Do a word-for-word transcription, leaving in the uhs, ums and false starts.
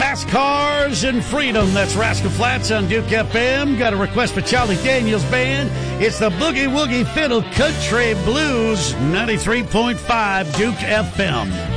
Fast Cars and Freedom. That's Rascal Flatts on Duke F M. Got a request for Charlie Daniels Band. It's the Boogie Woogie Fiddle Country Blues, ninety-three point five Duke F M.